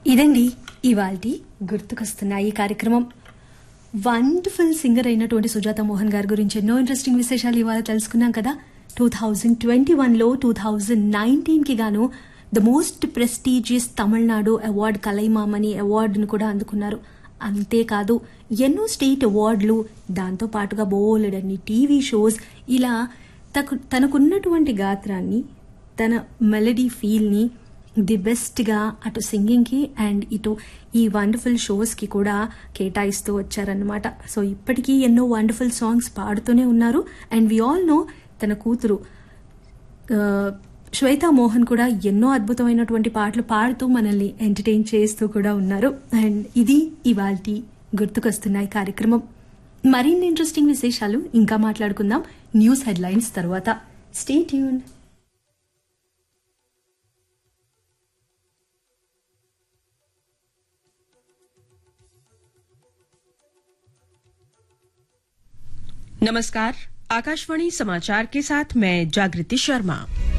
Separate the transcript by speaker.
Speaker 1: ఇదండి ఇవాల్టి గుర్తుకొస్తున్నాయి కార్యక్రమం. వండర్ఫుల్ సింగర్ అయినటువంటి సుజాత మోహన్ గారి గురించి ఎన్నో ఇంట్రెస్టింగ్ విశేషాలు ఇవాళ తెలుసుకున్నాం కదా. 2021లో 2019కి గాను the most prestigious Tamil Nadu award Kalaimamani అవార్డును కూడా అందుకున్నారు. అంతేకాదు ఎన్నో స్టేట్ అవార్డులు, దాంతో పాటుగా బోలెడన్ని టీవీ షోస్, ఇలా తనకున్నటువంటి గాత్రాన్ని, తన మెలడీ ఫీల్ని ది బెస్ట్గా అటు సింగింగ్కి అండ్ ఇటు ఈ వండర్ఫుల్ షోస్కి కూడా కేటాయిస్తూ వచ్చారన్నమాట. సో ఇప్పటికీ ఎన్నో వండర్ఫుల్ సాంగ్స్ పాడుతూనే ఉన్నారు. అండ్ వి ఆల్ నో తన కూతురు శ్వేతా మోహన్ కూడా ఎన్నో అద్భుతమైనటువంటి పాటలు పాడుతూ మనల్ని ఎంటర్టైన్ చేస్తూ కూడా ఉన్నారు. అండ్ ఇది ఇవాల్టి గుర్తుకొస్తున్నాయి కార్యక్రమం. మరిన్ని ఇంట్రెస్టింగ్ విశేషాలు ఇంకా మాట్లాడుకుందాం న్యూస్ హెడ్లైన్స్ తర్వాత. Stay tuned.
Speaker 2: नमस्कार, आकाशवाणी समाचार के साथ मैं जागृति शर्मा।